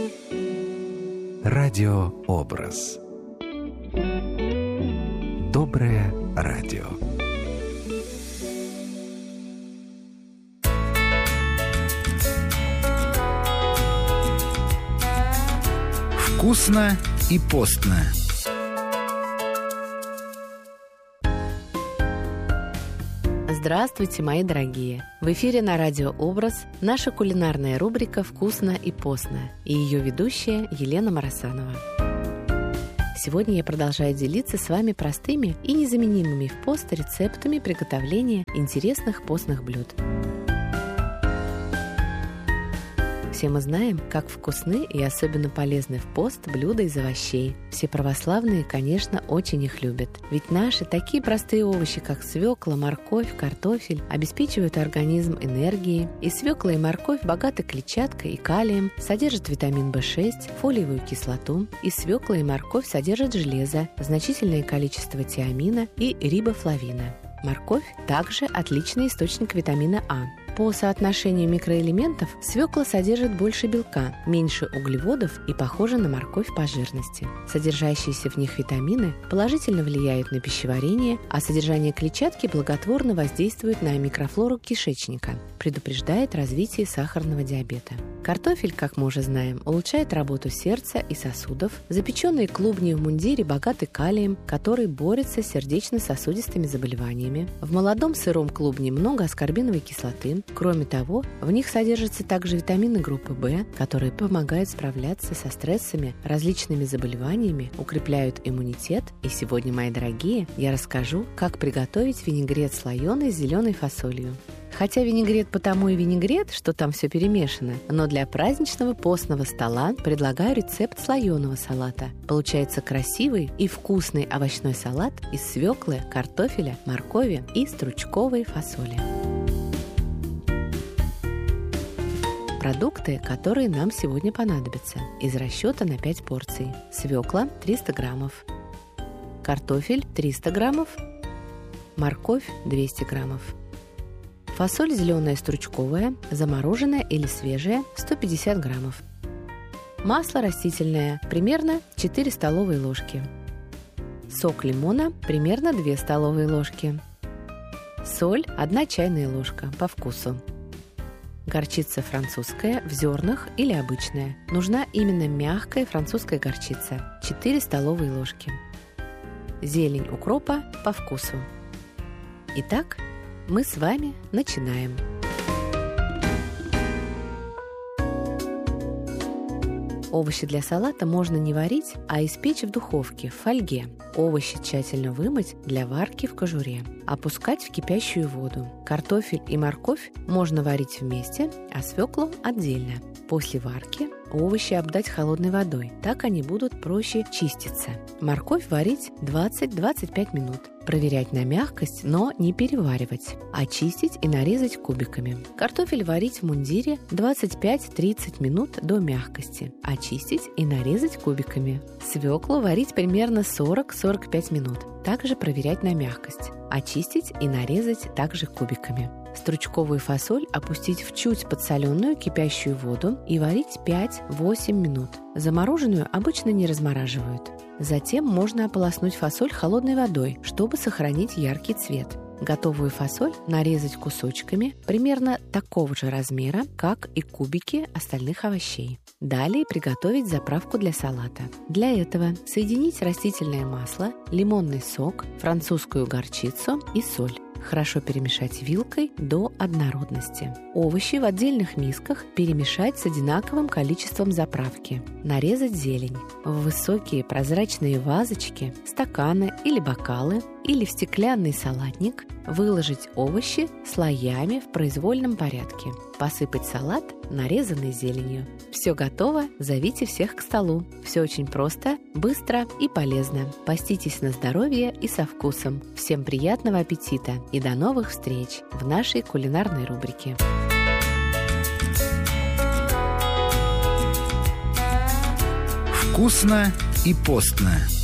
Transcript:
Радиообраз. Доброе радио. Вкусно и постно. Здравствуйте, мои дорогие! В эфире на Радио Образ наша кулинарная рубрика «Вкусно и постно» и ее ведущая Елена Марасанова. Сегодня я продолжаю делиться с вами простыми и незаменимыми в пост рецептами приготовления интересных постных блюд. Все мы знаем, как вкусны и особенно полезны в пост блюда из овощей. Все православные, конечно, очень их любят. Ведь наши такие простые овощи, как свекла, морковь, картофель, обеспечивают организм энергией. И свекла, и морковь богаты клетчаткой и калием, содержат витамин В6, фолиевую кислоту. И свекла, и морковь содержат железо, значительное количество тиамина и рибофлавина. Морковь также отличный источник витамина А. По соотношению микроэлементов свекла содержит больше белка, меньше углеводов и похожа на морковь по жирности. Содержащиеся в них витамины положительно влияют на пищеварение, а содержание клетчатки благотворно воздействует на микрофлору кишечника, предупреждает развитие сахарного диабета. Картофель, как мы уже знаем, улучшает работу сердца и сосудов. Запеченные клубни в мундире богаты калием, который борется с сердечно-сосудистыми заболеваниями. В молодом сыром клубне много аскорбиновой кислоты. Кроме того, в них содержатся также витамины группы В, которые помогают справляться со стрессами, различными заболеваниями, укрепляют иммунитет. И сегодня, мои дорогие, я расскажу, как приготовить винегрет слоеный с зеленой фасолью. Хотя винегрет потому и винегрет, что там все перемешано, но для праздничного постного стола предлагаю рецепт слоеного салата. Получается красивый и вкусный овощной салат из свеклы, картофеля, моркови и стручковой фасоли. Продукты, которые нам сегодня понадобятся, из расчета на 5 порций. Свекла 300 граммов, картофель 300 граммов, морковь 200 граммов. Фасоль зеленая стручковая, замороженная или свежая 150 граммов. Масло растительное примерно 4 столовые ложки. Сок лимона примерно 2 столовые ложки. Соль 1 чайная ложка по вкусу. Горчица французская в зернах или обычная. Нужна именно мягкая французская горчица 4 столовые ложки. Зелень укропа по вкусу. Итак, мы с вами начинаем. Овощи для салата можно не варить, а испечь в духовке, в фольге. Овощи тщательно вымыть для варки в кожуре. Опускать в кипящую воду. Картофель и морковь можно варить вместе, а свеклу отдельно. После варки овощи обдать холодной водой. Так они будут проще чиститься. Морковь варить 20-25 минут. Проверять на мягкость, но не переваривать. Очистить и нарезать кубиками. Картофель варить в мундире 25-30 минут до мягкости. Очистить и нарезать кубиками. Свеклу варить примерно 40-45 минут. Также проверять на мягкость. Очистить и нарезать также кубиками. Стручковую фасоль опустить в чуть подсоленную кипящую воду и варить 5-8 минут. Замороженную обычно не размораживают. Затем можно ополоснуть фасоль холодной водой, чтобы сохранить яркий цвет. Готовую фасоль нарезать кусочками примерно такого же размера, как и кубики остальных овощей. Далее приготовить заправку для салата. Для этого соединить растительное масло, лимонный сок, французскую горчицу и соль. Хорошо перемешать вилкой до однородности. Овощи в отдельных мисках перемешать с одинаковым количеством заправки. Нарезать зелень. В высокие прозрачные вазочки, стаканы или бокалы или в стеклянный салатник выложить овощи слоями в произвольном порядке. Посыпать салат нарезанной зеленью. Все готово, зовите всех к столу. Все очень просто, быстро и полезно. Поститесь на здоровье и со вкусом. Всем приятного аппетита и до новых встреч в нашей кулинарной рубрике. Вкусно и постно.